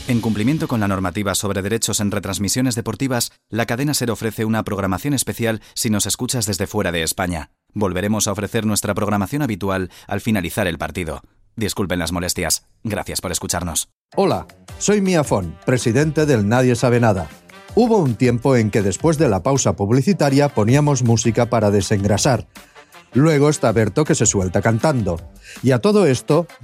En cumplimiento con la normativa sobre derechos en retransmisiones deportivas, la cadena SER ofrece una programación especial si nos escuchas desde fuera de España. Volveremos a ofrecer nuestra programación habitual al finalizar el partido. Disculpen las molestias. Gracias por escucharnos. Hola, soy Mia Font, presidente del Nadie Sabe Nada. Hubo un tiempo en que después de la pausa publicitaria poníamos música para desengrasar. Luego está Berto que se suelta cantando. Y a todo esto,